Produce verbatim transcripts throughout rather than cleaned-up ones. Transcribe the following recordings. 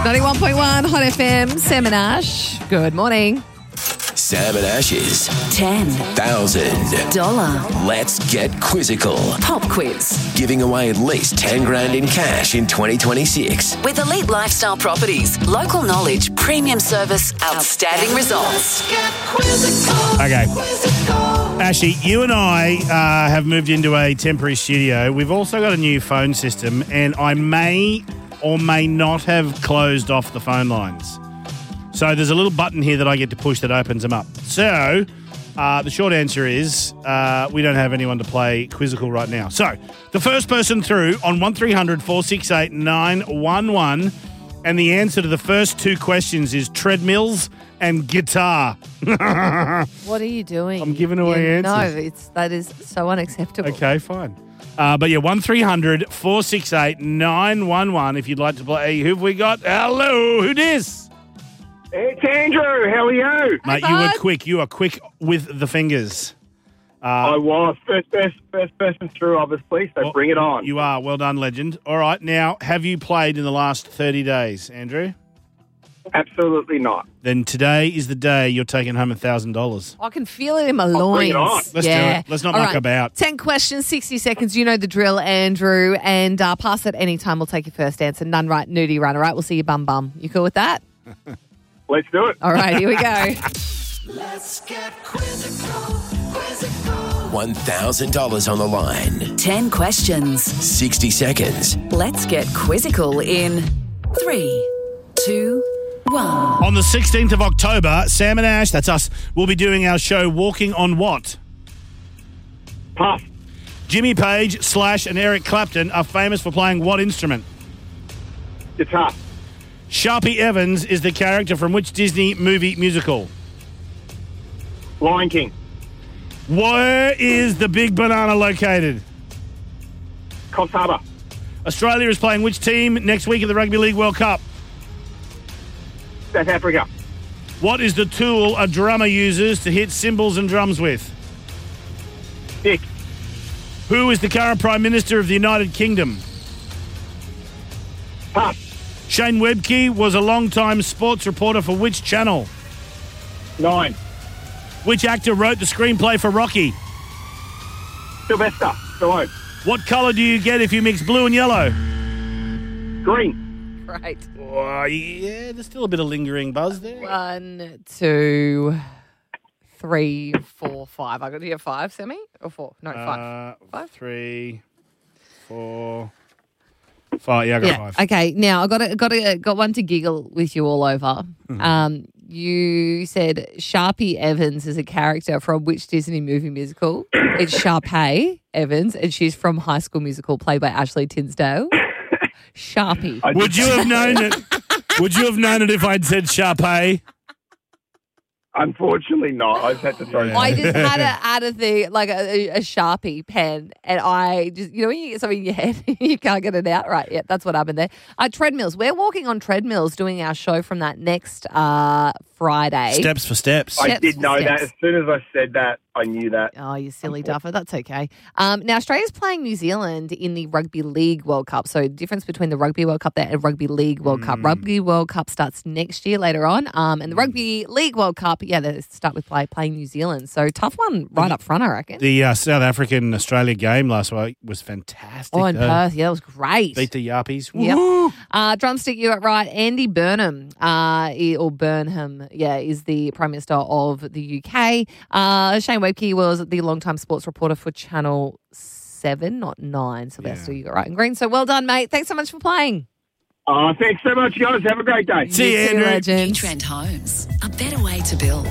ninety-one point one Hot F M, Sam and Ash. Good morning. Sam and Ash's ten thousand dollar Let's Get Quizzical. pop quiz Giving away at least ten grand in cash in twenty twenty-six. with Elite Lifestyle Properties. Local knowledge, premium service, outstanding results. Okay. Ashley, you and I uh, have moved into a temporary studio. We've also got a new phone system, and I may or may not have closed off the phone lines. So there's a little button here that I get to push that opens them up. So uh, the short answer is uh, we don't have anyone to play Quizzical right now. So the first person through on one three hundred four six eight nine one one, and the answer to the first two questions is treadmills and guitar. What are you doing? I'm giving away You- answers. No, it's that is so unacceptable. Okay, fine. Uh, but yeah, one three hundred four six eight nine one one if you'd like to play. Who've we got? Hello, who dis? It's Andrew. How are you? Mate, you were bud. quick. You are quick with the fingers. I was first best first person through, obviously. So Well, bring it on. You are. Well done, legend. All right, now, have you played in the last thirty days, Andrew? Absolutely not. Then today is the day you're taking home one thousand dollars. I can feel it in my Oh, bring loins. it on. Let's do yeah. it. Let's not All muck right. about. ten questions, sixty seconds. You know the drill, Andrew. And uh, pass at any time. We'll take your first answer. None right, nudie run. All right, we'll see you bum bum. You cool with that? Let's do it. All right, here we go. one thousand dollars on the line. ten questions. sixty seconds. Let's get quizzical in three, two, one. On the sixteenth of October, Sam and Ash, that's us, we'll be doing our show Walking on What? Pass. Jimmy Page, Slash, and Eric Clapton are famous for playing what instrument? Guitar. Sharpie Evans is the character from which Disney movie musical? Lion King. Where is the big banana located? Coffs Harbour. Australia is playing which team next week at the Rugby League World Cup? South Africa. What is the tool a drummer uses to hit cymbals and drums with? Dick. Who is the current Prime Minister of the United Kingdom? Pass. Shane Webke was a long-time sports reporter for which channel? Nine. Which actor wrote the screenplay for Rocky? Sylvester. Stallone. What colour do you get if you mix blue and yellow? Green. Right. Oh, yeah, there's still a bit of lingering buzz there. One, two, three, four, five. I got to hear five, Sammy? Or four? No, five. Uh, Five? Three, four, five. Yeah, I got Yeah. five. Okay. Now I got a, got a, got one to giggle with you all over. Mm-hmm. Um, you said Sharpie Evans is a character from which Disney movie musical? It's Sharpay Evans, and she's from High School Musical, played by Ashley Tisdale. Sharpie. I Would just- you have known it? Would you have known it if I'd said Sharpay? Unfortunately not. I just had to throw Yeah. I just had a out of the like a, a Sharpie pen, and I just you know when you get something in your head, you can't get it out. Right? Yeah, that's what happened there. Uh, treadmills. We're walking on treadmills, doing our show from that next uh, Friday. Steps for steps. I Steps did for know steps. that. As soon as I said that, I knew that. Oh, you silly duffer. That's okay. Um, now, Australia's playing New Zealand in the Rugby League World Cup. So, difference between the Rugby World Cup there and Rugby League World Cup. Rugby World Cup starts next year later on. Um, and the Rugby League World Cup, yeah, they start with play playing New Zealand. So, tough one right up front, I reckon. The uh, South African-Australia game last week was fantastic. Oh, in though. Perth. Yeah, that was great. Beat the Yarpies. Yep. Woo! Uh, drumstick, you got right. Andy Burnham, uh, i- or Burnham, yeah, is the Prime Minister of the U K. Uh, Shane Webke was the longtime sports reporter for Channel seven, not nine. Sylvester, Yeah. you got right and green. So well done, mate. Thanks so much for playing. Oh, thanks so much, guys. Have a great day. See you, You too, Andrew. legend. Trend Homes, a better way to build.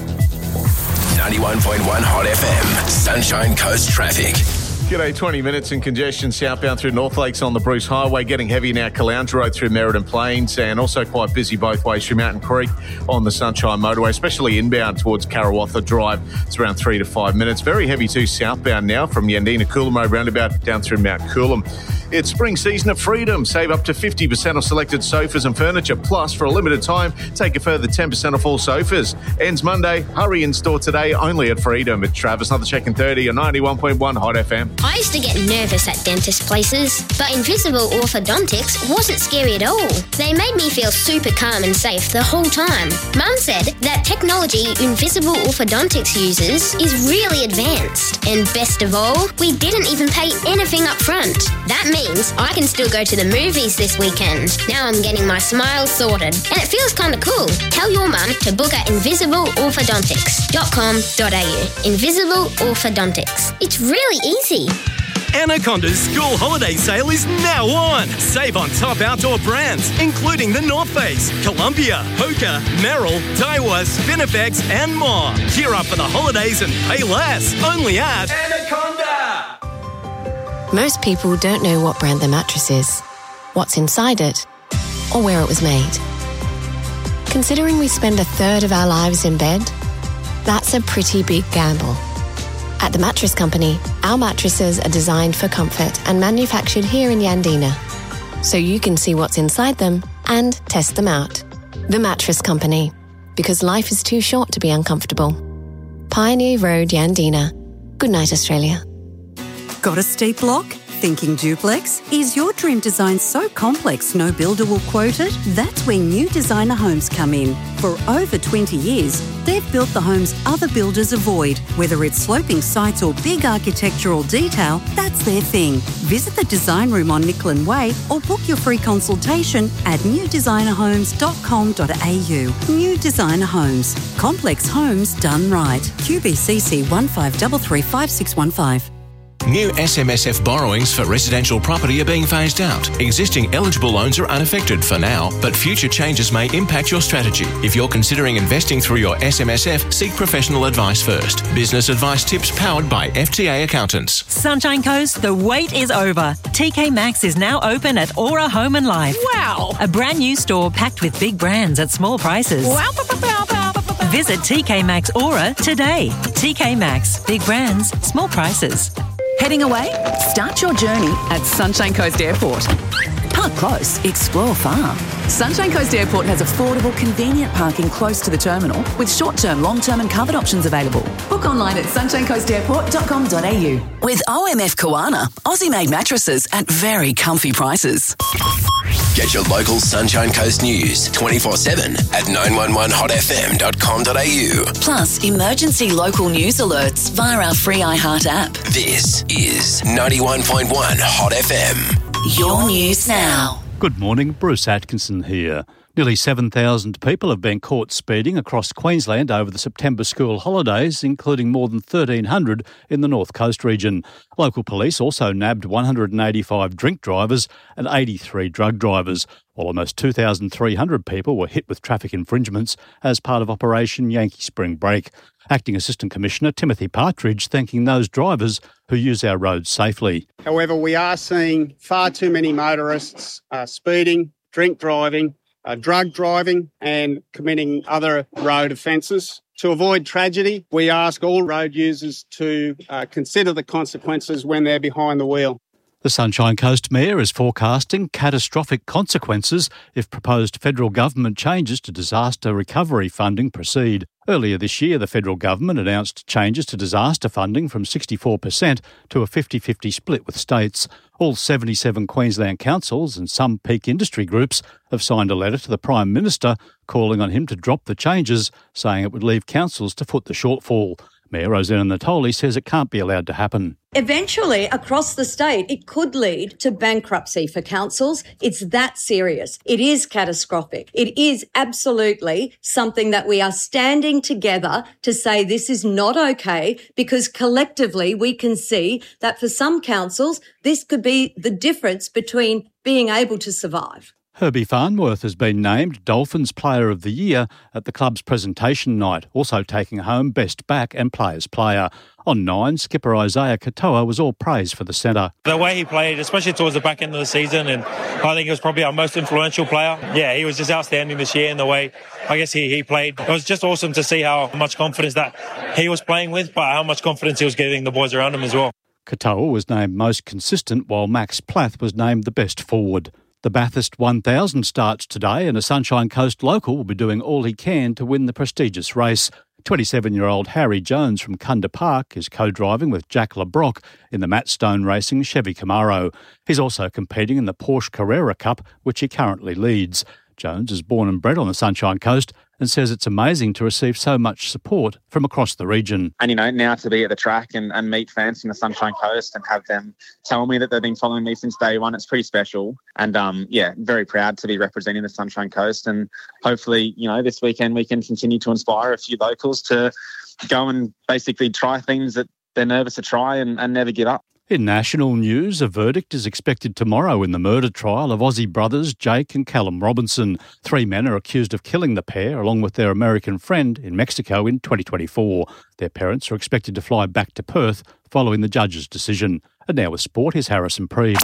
ninety-one point one Hot F M. Sunshine Coast traffic. G'day, twenty minutes in congestion southbound through North Lakes on the Bruce Highway, getting heavy now Caloundra Road through Merredin Plains, and also quite busy both ways through Mountain Creek on the Sunshine Motorway, especially inbound towards Karawatha Drive. It's around three to five minutes. Very heavy too southbound now from Yandina Coolum roundabout down through Mount Coolum. It's spring season of Freedom. Save up to fifty percent off selected sofas and furniture. Plus, for a limited time, take a further ten percent off all sofas. Ends Monday. Hurry in store today only at Freedom. It's Travis, another check in thirty on ninety-one point one Hot F M. I used to get nervous at dentist places, but Invisible Orthodontics wasn't scary at all. They made me feel super calm and safe the whole time. Mum said that technology Invisible Orthodontics uses is really advanced. And best of all, we didn't even pay anything up front. That means I can still go to the movies this weekend. Now I'm getting my smile sorted, and it feels kind of cool. Tell your mum to book at invisible orthodontics dot com dot a u. Invisible Orthodontics. It's really easy. Anaconda's school holiday sale is now on. Save on top outdoor brands, including the North Face, Columbia, Hoka, Merrill, Daiwa, Spinifex, and more. Gear up for the holidays and pay less. Only at Anaconda. Most people don't know what brand their mattress is, what's inside it, or where it was made. Considering we spend a third of our lives in bed, that's a pretty big gamble. At The Mattress Company, our mattresses are designed for comfort and manufactured here in Yandina, so you can see what's inside them and test them out. The Mattress Company, because life is too short to be uncomfortable. Pioneer Road, Yandina. Good night, Australia. Got a steep block? Thinking duplex? Is your dream design so complex no builder will quote it? That's where New Designer Homes come in. For over twenty years, they've built the homes other builders avoid. Whether it's sloping sites or big architectural detail, that's their thing. Visit the design room on Nicklin Way or book your free consultation at new designer homes dot com dot a u. New Designer Homes. Complex homes done right. Q B C C one five three three five six one five. New S M S F borrowings for residential property are being phased out. Existing eligible loans are unaffected for now, but future changes may impact your strategy. If you're considering investing through your S M S F, seek professional advice first. Business advice tips powered by F T A Accountants. Sunshine Coast, the wait is over. T K Maxx is now open at Aura Home and Life. Wow! A brand new store packed with big brands at small prices. Wow! Visit T K Maxx Aura today. T K Maxx, big brands, small prices. Heading away? Start your journey at Sunshine Coast Airport. Park close, explore far. Sunshine Coast Airport has affordable, convenient parking close to the terminal with short-term, long-term and covered options available. Book online at sunshine coast airport dot com dot a u. With O M F Koana, Aussie-made mattresses at very comfy prices. Get your local Sunshine Coast news twenty-four seven at nine one one hot f m dot com dot a u. Plus, emergency local news alerts via our free iHeart app. This is ninety-one point one Hot F M. Your news now. Good morning, Bruce Atkinson here. Nearly seven thousand people have been caught speeding across Queensland over the September school holidays, including more than thirteen hundred in the North Coast region. Local police also nabbed one hundred eighty-five drink drivers and eighty-three drug drivers, while almost two thousand three hundred people were hit with traffic infringements as part of Operation Yankee Spring Break. Acting Assistant Commissioner Timothy Partridge thanking those drivers who use our roads safely. However, we are seeing far too many motorists uh, speeding, drink driving, uh, drug driving and committing other road offences. To avoid tragedy, we ask all road users to uh, consider the consequences when they're behind the wheel. The Sunshine Coast Mayor is forecasting catastrophic consequences if proposed federal government changes to disaster recovery funding proceed. Earlier this year, the federal government announced changes to disaster funding from sixty-four percent to a fifty-fifty split with states. All seventy-seven Queensland councils and some peak industry groups have signed a letter to the Prime Minister calling on him to drop the changes, saying it would leave councils to foot the shortfall. Mayor Rosanna Natoli says it can't be allowed to happen. Eventually, across the state, it could lead to bankruptcy for councils. It's that serious. It is catastrophic. It is absolutely something that we are standing together to say this is not okay, because collectively we can see that for some councils, this could be the difference between being able to survive. Herbie Farnworth has been named Dolphins Player of the Year at the club's presentation night, also taking home Best Back and Players Player. On nine, skipper Isaiah Katoa was all praise for the centre. The way he played, especially towards the back end of the season, and I think he was probably our most influential player. Yeah, he was just outstanding this year in the way, I guess, he, he played. It was just awesome to see how much confidence that he was playing with, but how much confidence he was giving the boys around him as well. Katoa was named most consistent, while Max Plath was named the best forward. The Bathurst one thousand starts today, and a Sunshine Coast local will be doing all he can to win the prestigious race. twenty-seven-year-old Harry Jones from Kunda Park is co-driving with Jack LeBrock in the Matt Stone Racing Chevy Camaro. He's also competing in the Porsche Carrera Cup, which he currently leads. Jones is born and bred on the Sunshine Coast and says it's amazing to receive so much support from across the region. And, you know, now to be at the track and, and meet fans from the Sunshine Coast and have them tell me that they've been following me since day one, it's pretty special. And, um, yeah, very proud to be representing the Sunshine Coast. And hopefully, you know, this weekend we can continue to inspire a few locals to go and basically try things that they're nervous to try and, and never give up. In national news, a verdict is expected tomorrow in the murder trial of Aussie brothers Jake and Callum Robinson. Three men are accused of killing the pair along with their American friend in Mexico in twenty twenty-four. Their parents are expected to fly back to Perth following the judge's decision. And now with sport, here's Harrison Preed.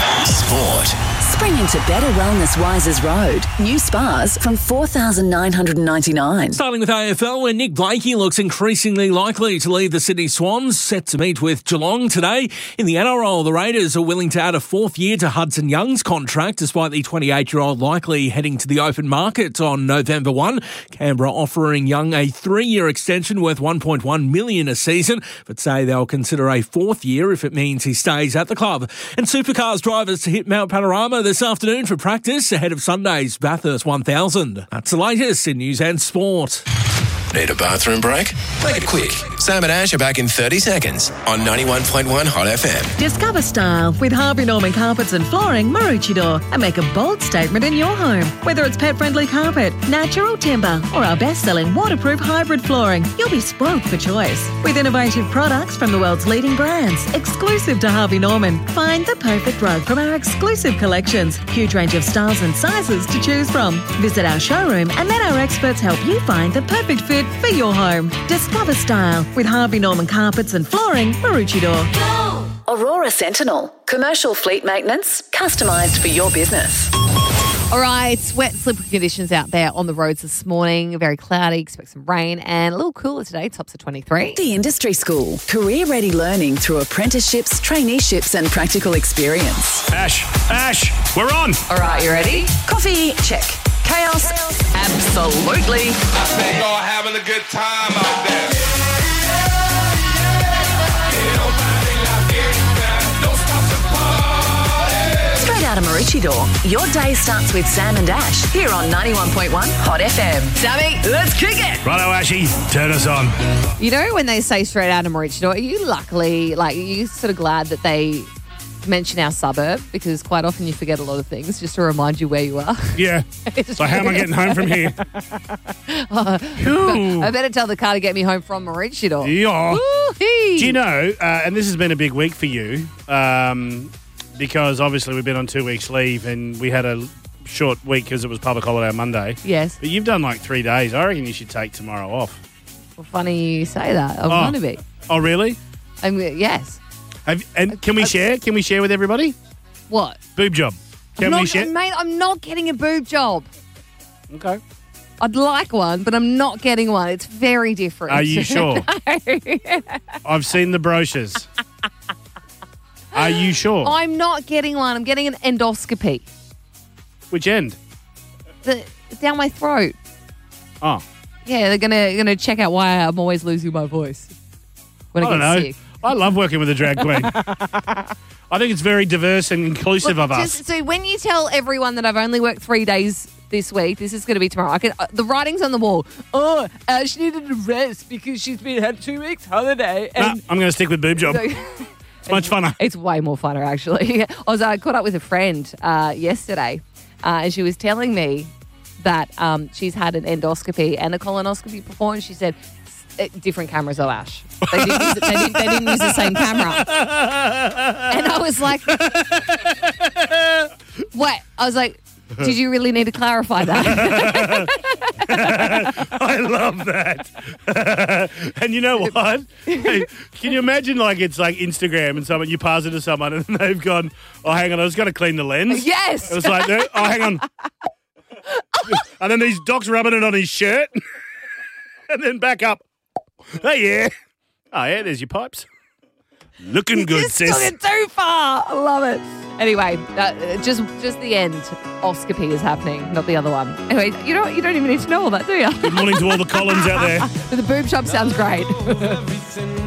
Sport. Spring into better wellness Wisers Road. New spas from four thousand nine hundred ninety-nine dollars. Starting with A F L, where Nick Blakey looks increasingly likely to leave the Sydney Swans, set to meet with Geelong today. In the N R L, the Raiders are willing to add a fourth year to Hudson Young's contract, despite the twenty-eight-year-old likely heading to the open market on November first. Canberra offering Young a three-year extension worth one point one million dollars a season, but say they'll consider a fourth year if it means he stays at the club. And Supercars drivers to hit Mount Panorama this afternoon for practice ahead of Sunday's Bathurst one thousand. That's the latest in news and sport. Need a bathroom break? Make it quick. Sam and Ash are back in thirty seconds on ninety-one point one Hot F M. Discover style with Harvey Norman Carpets and Flooring, Maroochydore, and make a bold statement in your home. Whether it's pet-friendly carpet, natural timber, or our best-selling waterproof hybrid flooring, you'll be spoiled for choice. With innovative products from the world's leading brands, exclusive to Harvey Norman, find the perfect rug from our exclusive collections. Huge range of styles and sizes to choose from. Visit our showroom and let our experts help you find the perfect fit for your home. Discover style with Harvey Norman Carpets and Flooring, Maroochydore. Go! Aurora Sentinel. Commercial fleet maintenance, customised for your business. All right, wet, slippery conditions out there on the roads this morning. Very cloudy, expect some rain and a little cooler today, tops of twenty-three. The Industry School. Career-ready learning through apprenticeships, traineeships and practical experience. Ash, Ash, we're on. All right, you ready? Coffee, check. Chaos, absolutely. I think y'all having a good time out there. Straight out of Maroochydore, your day starts with Sam and Ash here on ninety-one point one Hot F M. Sammy, let's kick it. Righto, Ashy, turn us on. You know when they say straight out of Maroochydore, are you luckily, like, are you sort of glad that they mention our suburb? Because quite often you forget a lot of things just to remind you where you are. Yeah. So how am I getting home from here? oh, I better tell the car to get me home from Maroochydore. Yeah. Woo-hee. Do you know, uh, and this has been a big week for you, um, because obviously we've been on two weeks leave and we had a short week because it was public holiday on Monday. Yes. But you've done like three days. I reckon you should take tomorrow off. Well, funny you say that. I Oh. want to be. Oh, really? I mean, yes. Have, and can we share? Can we share with everybody? What? Boob job. Can I'm not, we share? Mate, I'm not getting a boob job. Okay. I'd like one, but I'm not getting one. It's very different. Are you sure? No. I've seen the brochures. Are you sure? I'm not getting one. I'm getting an endoscopy. Which end? The, down my throat. Oh. Yeah, they're gonna gonna check out why I'm always losing my voice when I, I don't get know. sick. I love working with a drag queen. I think it's very diverse and inclusive Look, of us. just- so when you tell everyone that I've only worked three days this week, this is going to be tomorrow. I can, uh, the writing's on the wall. Oh, Ash needed a rest because she's been had two weeks holiday. Nah, And I'm going to stick with boob job. So- It's much funner. It's way more funner, actually. I was uh, caught up with a friend uh, yesterday, uh, and she was telling me that um, she's had an endoscopy and a colonoscopy before, and she said, "Eh, different cameras, oh, Ash. They didn't, use it, they, didn't, they didn't use the same camera." And I was like, what? I was like, did you really need to clarify that? I love that. And you know what? Hey, can you imagine, like, it's like Instagram and someone, you pass it to someone and they've gone, oh, hang on, I was going to clean the lens. Yes. It was like, no, oh, hang on. And then these docs rubbing it on his shirt. And then back up. Oh, yeah. Oh, yeah, there's your pipes. Looking good, Just sis. took it too far. I love it. Anyway, uh, just just the end. Oscopy is happening, not the other one. Anyway, you don't you don't even need to know all that, do you? Good morning to all the Collins out there. The boob shop sounds great.